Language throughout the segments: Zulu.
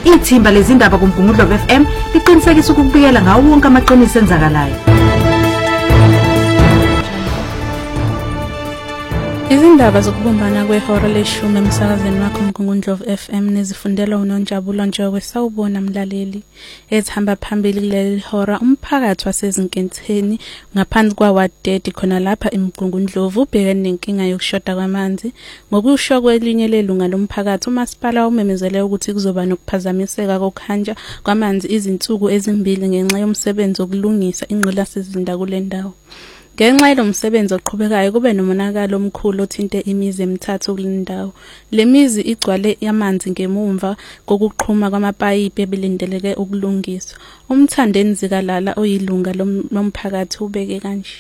Ithimba lezindaba kuMgungundlovu FM liqinisekisa ukubikela ngawo wonke amaqiniso enzakalayo. Izindaba zokubumbana kwehora leshumi emsakazweni wakho Mgungundlovu FM nezifundelwa uNonjabulo Njokwe sawubona mlaleli. Ezihamba phambili kuleli hora umphakathi wasezinkentheni ngaphansi kwaWard 30 khona lapha eMgungundlovu ubhekene nenkinga yokushoda kwamanzi. Ngokusho kwelinye lelunga lomphakathi umasipala umemezele ukuthi kuzoba nokuphazamiseka kokuhanja kwamanzi izinsuku ezimbili ngenxa yomsebenzi wokulungisa ingqolasizinda kule ndawo. Ngenxa yomsebenzi oqhubekayo kube nomonakalo omkhulu othinte imizi emithathu kulindawo. Le mizi igcwale yamanzi ngemumva kokuqhuma kwamapayipi ebilindeleke ukulungiswa. Umthandeni Zikalala oyilunga lomphakathi ubeke kanje.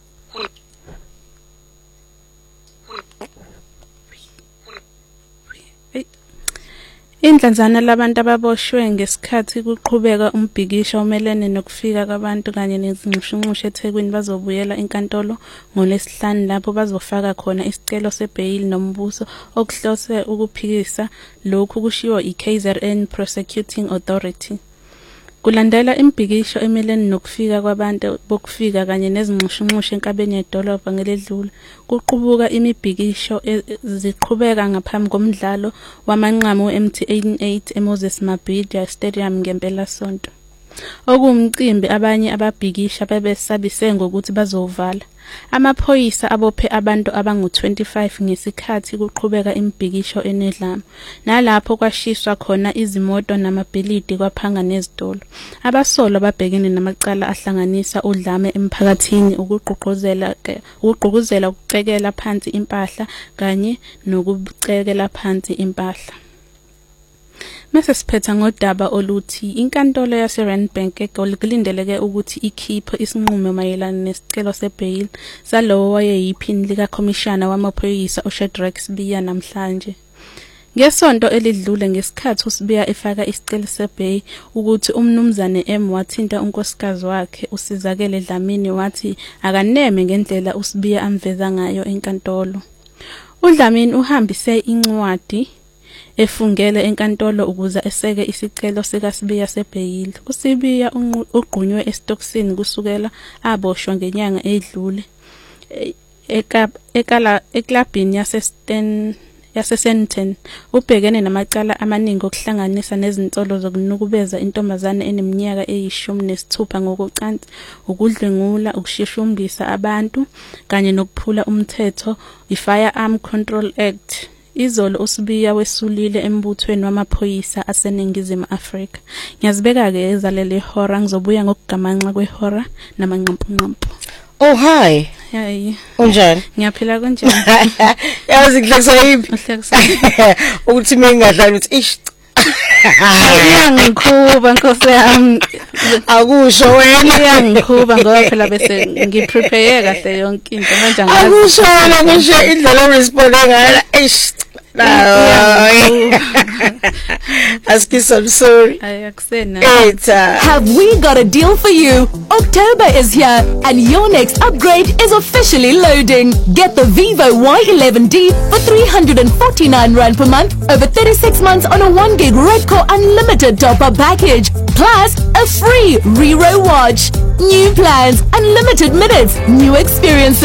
Indlanzana labantu ababoshwe ngesikhathi kuqhubeka umbhikisho omelene nokufika kwabantu kanye nezinxushunxushu eThekwini bazobuyela enkantolo ngoLwesihlanu lapho bazofaka khona isicelo sebail nombuso okuhlose ukuphikisa lokhu kushiwo iKZN Prosecuting Authority. Kulandela imbhikisho emelene nokufika kwabantu bokufika kanye nezinxushunxushu enkabeni yedolobha ngeledlule kuqubuka imibhikisho ziqhubeka ngaphambi komdlalo wamanqamu weMTN8 eMoses Mabhida Stadium ngempela sonto. Okumcimbi abanye ababhikisha bebesabise ngokuthi bazovala. Amaphoyisa abophe abantu abangu-25 ngesikhathi kuqhubeka imbhikisho enedlama. Nalapho kwashiswa khona izimoto namabhilidi kwaphanga nezitolo. Abasolwa babhekene namacala ahlanganisa udlame emphakathini ukugqugquzela ukucekela phansi impahla kanye nokucekela phansi impahla. Mase siphetha ngodaba oluthi inkantolo yaseRandbank kulindeleke ukuthi ikhiphe isinqumo mayelana nesicelo sebail salowo wayeyiphini likakhomishana wamaphoyisa uShadrack Sibiya namhlanje. Ngesonto elidlule ngesikhathi uSibiya efaka isicelo sebail ukuthi umnumzane M wathinta unkosikazi wakhe uSizakele Dlamini wathi akaneme ngendlela uSibiya amveza ngayo enkantolo. uDlamini uhambise incwadi efungele enkantolo ukuze eseke isicelo sikaSibiya sebail. uSibiya ugqunywe esitokisini kusukela aboshwa ngenyanga edlule eklabhini yaseSenton. Ubhekene namacala amaningi okuhlanganisa nezinsolo zokunukubeza intombazane eneminyaka eyi-16 ngokucansi, ukudlwengula, ukushushumbisa abantu kanye nokuphula umthetho iFirearm Control Act. Izolo uSibiya wesulile embuthweni wamaphoyisa aseNingizimu Afrika. Ngiyazibeka-ke ezaleli hora ngizobuya ngokugamanxa kwehora namanqampunqampu. Oh hi. Hayi. Unjani? Ngiyaphila kanjani? Yazi ngihlekisa yiphi? Uhlekisa. Ukuthi mina ngadlala ukuthi ish. Ngikhuba Nkosi yami. Akusho wena Ngikhuba ngoba phela bese ngiprepare kahle yonke into manje ngazi. Akusho wena ngisho indlela responde ngayo ish. I'm sorry. Have we got a deal for you? October is here and your next upgrade is officially loading. Get the Vivo Y11D for 349 Rand per month over 36 months on a 1 gig Redcore unlimited top-up package. Plus a free Rero watch. New plans, unlimited minutes, new experiences.